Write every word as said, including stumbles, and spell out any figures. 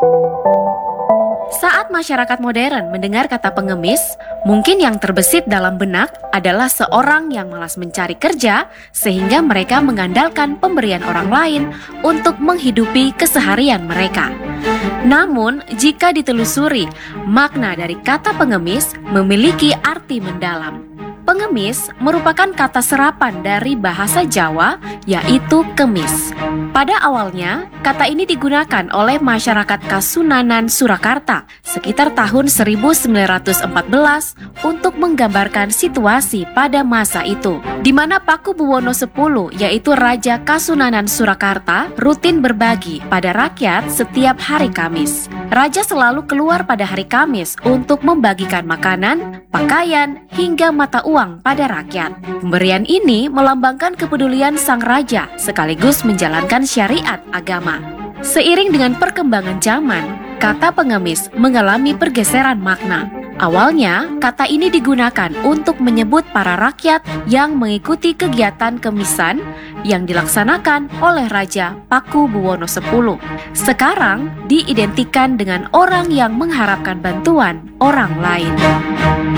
Saat masyarakat modern mendengar kata pengemis, mungkin yang terbesit dalam benak adalah seorang yang malas mencari kerja sehingga mereka mengandalkan pemberian orang lain untuk menghidupi keseharian mereka. Namun, jika ditelusuri, makna dari kata pengemis memiliki arti mendalam. Pengemis merupakan kata serapan dari bahasa Jawa, yaitu kemis. Pada awalnya, kata ini digunakan oleh masyarakat Kasunanan Surakarta sekitar tahun seribu sembilan ratus empat belas untuk menggambarkan situasi pada masa itu, di mana Pakubuwono sepuluh, yaitu Raja Kasunanan Surakarta, rutin berbagi pada rakyat setiap hari Kamis. Raja selalu keluar pada hari Kamis untuk membagikan makanan, pakaian, hingga mata uang pada rakyat. Pemberian ini melambangkan kepedulian sang raja sekaligus menjalankan syariat agama. Seiring dengan perkembangan zaman, kata pengemis mengalami pergeseran makna. Awalnya, kata ini digunakan untuk menyebut para rakyat yang mengikuti kegiatan kemisan yang dilaksanakan oleh Raja Pakubuwono sepuluh. Sekarang diidentikan dengan orang yang mengharapkan bantuan orang lain.